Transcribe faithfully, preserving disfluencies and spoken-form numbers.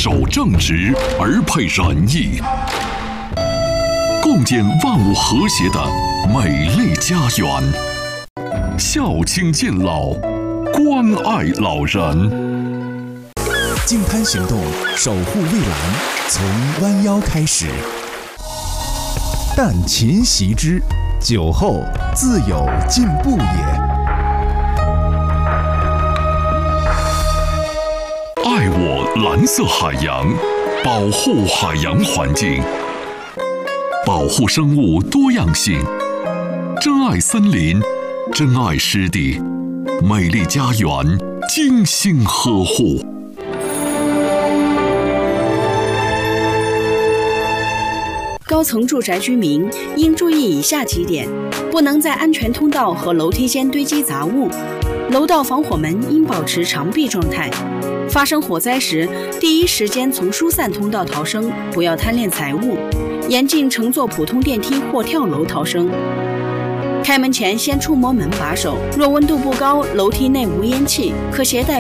守正直而配仁义，共建万物和谐的美丽家园。孝亲敬老，关爱老人。 净滩行动，守护蔚蓝，从弯腰开始。但勤习之，酒后自有进步也。 爱我蓝色海洋，保护海洋环境，保护生物多样性，珍爱森林，珍爱湿地，美丽家园精心呵护。 高层住宅居民应注意以下几点：不能在安全通道和楼梯间堆积杂物，楼道防火门应保持长闭状态。发生火灾时，第一时间从疏散通道逃生，不要贪恋财物，严禁乘坐普通电梯或跳楼逃生。开门前先触摸门把手，若温度不高，楼梯内无烟气，可携带